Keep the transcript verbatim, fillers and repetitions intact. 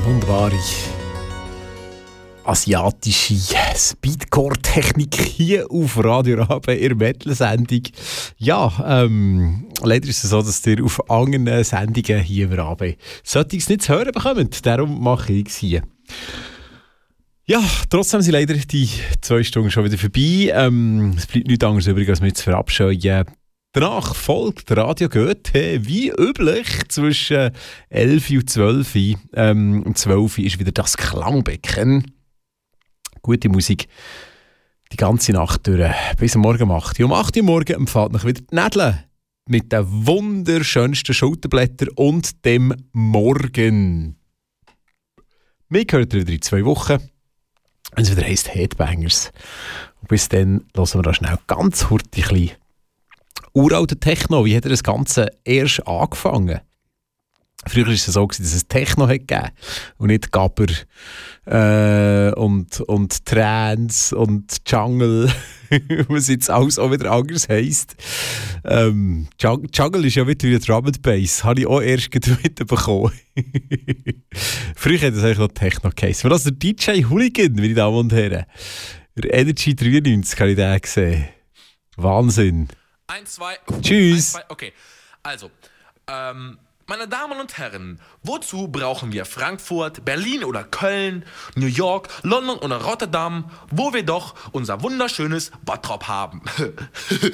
wunderbare asiatische Speedcore-Technik hier auf Radio Rabe in der Metal-Sendung. Ja, ähm, leider ist es so, dass ihr auf anderen Sendungen hier im Rabe solches nicht zu hören bekommt. Darum mache ich es hier. Ja, trotzdem sind leider die zwei Stunden schon wieder vorbei. Ähm, es bleibt nichts anderes übrig, als mich zu verabscheuen. Danach folgt Radio Goethe, wie üblich, zwischen elf und zwölf. Ähm, um zwölf ist wieder das Klangbecken. Gute Musik die ganze Nacht durch, bis am Morgen um acht Uhr. Um acht Uhr morgen empfahlt noch wieder die Nädel mit den wunderschönsten Schulterblättern und dem Morgen. Wir hören wieder in zwei Wochen, wenn es wieder heisst Headbangers. Und bis dann hören wir da schnell ganz hurtig ein bisschen uralten Techno. Wie hat er das Ganze erst angefangen? Früher war es so, dass es Techno gegeben und nicht Gabber äh, und, und Trance und Jungle, was jetzt alles auch wieder anders heisst. Ähm, Jungle ist ja wieder wie Drum and Bass, habe ich auch erst mitbekommen. Früher hat es eigentlich noch Techno geheißen. Aber das ist der D J Hooligan, meine Damen und Herren. Der Energy dreiundneunzig habe ich den gesehen. Wahnsinn. Eins, zwei. Tschüss. Eins, zwei, okay, also, ähm, meine Damen und Herren, wozu brauchen wir Frankfurt, Berlin oder Köln, New York, London oder Rotterdam, wo wir doch unser wunderschönes Bottrop haben?